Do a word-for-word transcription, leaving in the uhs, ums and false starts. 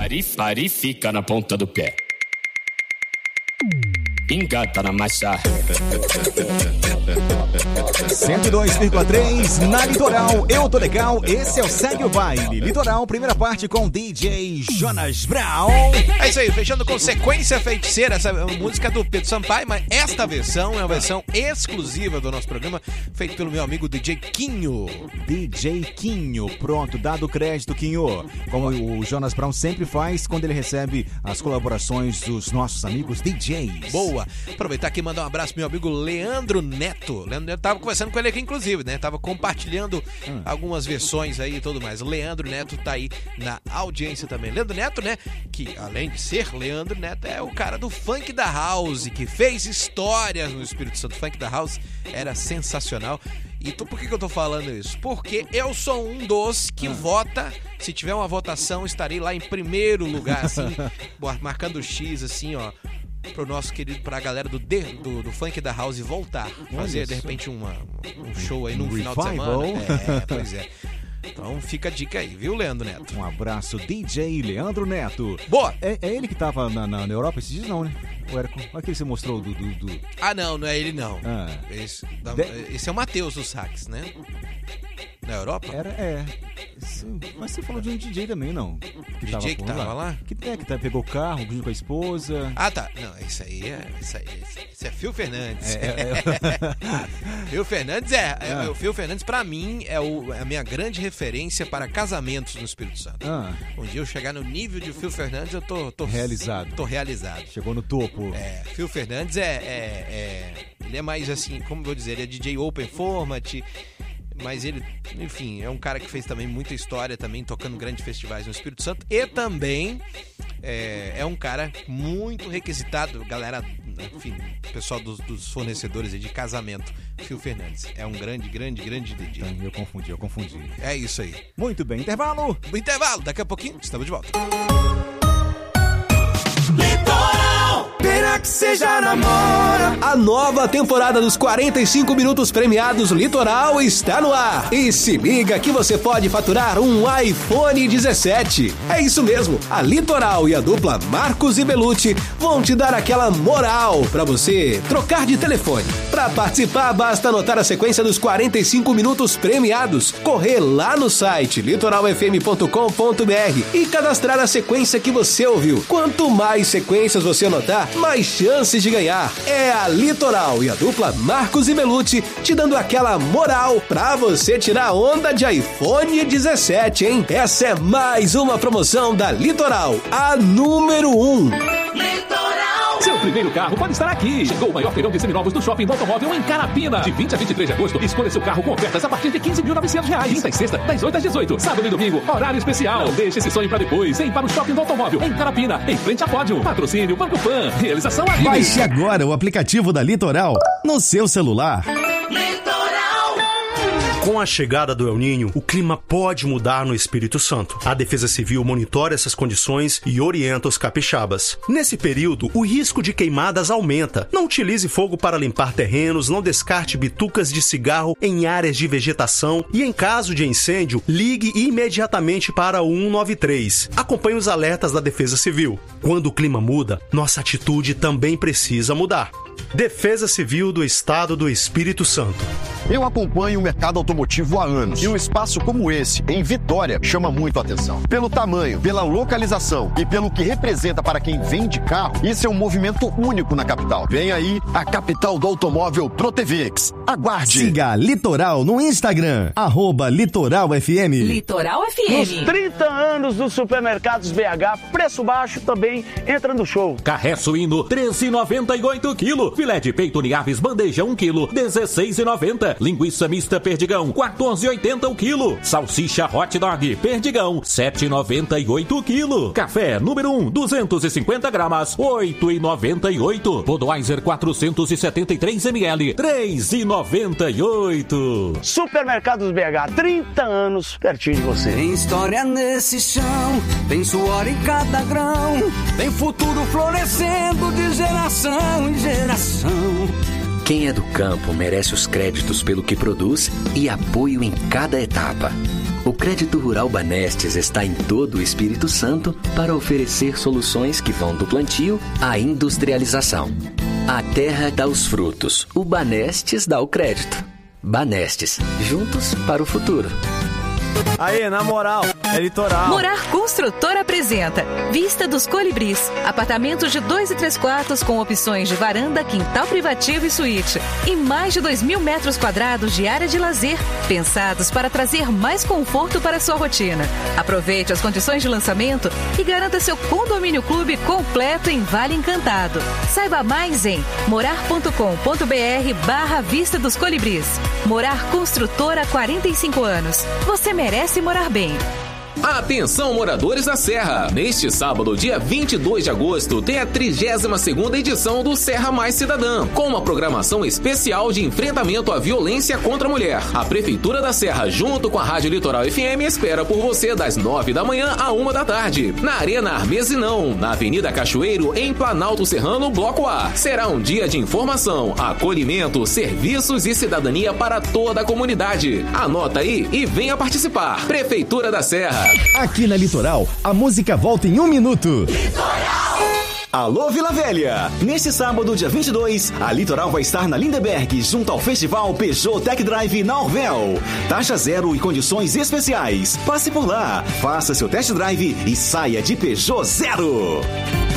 Pari, pari, fica na ponta do pé. Engata na massa. cento e dois vírgula três na Litoral. Eu tô legal. Esse é o Segue o Baile. Litoral, primeira parte com D J Jonas Brown. É isso aí, fechando com Sequência Feiticeira, essa música do Pedro Sampaio, mas esta versão é uma versão exclusiva do nosso programa, feito pelo meu amigo D J Quinho. D J Quinho, pronto, dado o crédito, Quinho. Como o Jonas Brown sempre faz quando ele recebe as colaborações dos nossos amigos D Js. Boa. Aproveitar aqui e mandar um abraço pro meu amigo Leandro Neto. Leandro Neto tava conversando com ele aqui, inclusive, né? Tava compartilhando hum. algumas versões aí e tudo mais. Leandro Neto tá aí na audiência também. Leandro Neto, né? Que além de ser Leandro Neto, é o cara do Funk da House, que fez histórias no Espírito Santo. O Funk da House era sensacional. E tu, por que, que eu tô falando isso? Porque eu sou um dos que ah. vota. Se tiver uma votação, estarei lá em primeiro lugar, assim, marcando X, assim, ó. Pro nosso querido, pra galera do, do, do Funk da House voltar. Fazer, de repente, uma, um show aí no um final revival. de semana. É, pois é. Então fica a dica aí, viu, Leandro Neto? Um abraço, D J Leandro Neto. Boa! É, é ele que tava na, na, na Europa esses dias, não, né? Ou era, olha que você mostrou do, do, do... Ah, não, não é ele, não. Ah. Esse, da, de... esse é o Matheus do Sax, né? Na Europa? Era, é. Mas você falou de um D J também, não? Que D J tava que tava lá? lá? Que, é, que tá, pegou o carro junto com a esposa. Ah, tá. Não, isso aí é. Isso aí, isso é Phil Fernandes. É, é, é. Phil Fernandes é. é. é o Phil Fernandes, pra mim, é, o, é a minha grande referência para casamentos no Espírito Santo. Ah. Um dia eu chegar no nível de Phil Fernandes, eu tô. tô realizado. Tô realizado. Chegou no topo. É, Phil Fernandes é, é, é. Ele é mais assim, como eu vou dizer, ele é D J Open Format. Mas ele, enfim, é um cara que fez também muita história, também tocando grandes festivais no Espírito Santo. E também é, é um cara muito requisitado, galera, enfim, pessoal dos, dos fornecedores de casamento. Phil Fernandes é um grande, grande, grande D J. Eu confundi, eu confundi. É isso aí. Muito bem, intervalo. Intervalo, daqui a pouquinho estamos de volta. Pena que seja namora. A nova temporada dos quarenta e cinco minutos premiados Litoral está no ar. E se liga que você pode faturar um iPhone dezessete. É isso mesmo, a Litoral e a dupla Marcos e Belucci vão te dar aquela moral para você trocar de telefone. Para participar, basta anotar a sequência dos quarenta e cinco minutos premiados, correr lá no site litoral f m ponto com ponto b r e cadastrar a sequência que você ouviu. Quanto mais sequências você anotar, mais chances de ganhar. É a Litoral e a dupla Marcos e Belucci te dando aquela moral pra você tirar onda de iPhone dezessete, hein? Essa é mais uma promoção da Litoral, a número um. Litoral! Seu primeiro carro pode estar aqui. Chegou o maior feirão de seminovos do Shopping do Automóvel em Carapina. De vinte a vinte e três de agosto, escolha seu carro com ofertas a partir de quinze mil e novecentos reais. Quinta e sexta, das oito às dezoito. Sábado e domingo, horário especial. Não deixe esse sonho pra depois. Vem para o Shopping do Automóvel em Carapina, em frente a Pódio. Patrocínio Banco Pan. Realização Aline. Baixe agora o aplicativo da Litoral no seu celular. Com a chegada do El Niño, o clima pode mudar no Espírito Santo. A Defesa Civil monitora essas condições e orienta os capixabas. Nesse período, o risco de queimadas aumenta. Não utilize fogo para limpar terrenos, não descarte bitucas de cigarro em áreas de vegetação e, em caso de incêndio, ligue imediatamente para o um nove três. Acompanhe os alertas da Defesa Civil. Quando o clima muda, nossa atitude também precisa mudar. Defesa Civil do Estado do Espírito Santo. Eu acompanho o mercado automotivo há anos e um espaço como esse, em Vitória, chama muito a atenção. Pelo tamanho, pela localização e pelo que representa para quem vende carro, isso é um movimento único na capital. Vem aí a capital do automóvel ProTVX. Aguarde! Siga Litoral no Instagram, arroba Litoral F M. Litoral F M. Nos trinta anos dos supermercados B H, preço baixo também entra no show. Carré suíno, treze reais e noventa e oito quilo. Filé de peito Niaves, bandeja um quilo, dezesseis reais e noventa. Linguiça mista Perdigão, quatorze reais e oitenta o quilo. Salsicha hot dog Perdigão, sete reais e noventa e oito o quilo. Café número um, duzentos e cinquenta gramas, oito reais e noventa e oito. Budweiser quatrocentos e setenta e três mililitros, três reais e noventa e oito. Supermercados B H, trinta anos pertinho de você. Tem história nesse chão, tem suor em cada grão, tem futuro florescendo de geração em geração. Quem é do campo merece os créditos pelo que produz e apoio em cada etapa. O Crédito Rural Banestes está em todo o Espírito Santo para oferecer soluções que vão do plantio à industrialização. A terra dá os frutos, o Banestes dá o crédito. Banestes, juntos para o futuro. Aê, na moral, é litoral. Morar Construtor apresenta Vista dos Colibris. Apartamentos de dois e três quartos com opções de varanda, quintal privativo e suíte. E mais de dois mil metros quadrados de área de lazer, pensados para trazer mais conforto para a sua rotina. Aproveite as condições de lançamento e garanta seu condomínio clube completo em Vale Encantado. Saiba mais em morar.com.br barra Vista dos Colibris. Morar Construtor há quarenta e cinco anos. Você merece morar bem. Atenção, moradores da Serra! Neste sábado, dia vinte e dois de agosto, tem a trigésima segunda edição do Serra Mais Cidadã, com uma programação especial de enfrentamento à violência contra a mulher. A Prefeitura da Serra, junto com a Rádio Litoral F M, espera por você das nove da manhã à uma da tarde, na Arena Armesinão, na Avenida Cachoeiro, em Planalto Serrano, Bloco A. Será um dia de informação, acolhimento, serviços e cidadania para toda a comunidade. Anota aí e venha participar. Prefeitura da Serra. Aqui na Litoral, a música volta em um minuto. Litoral! Alô, Vila Velha! Neste sábado, dia vinte e dois, a Litoral vai estar na Lindeberg, junto ao Festival Peugeot Tech Drive na Orvel. Taxa zero e condições especiais. Passe por lá, faça seu test drive e saia de Peugeot zero.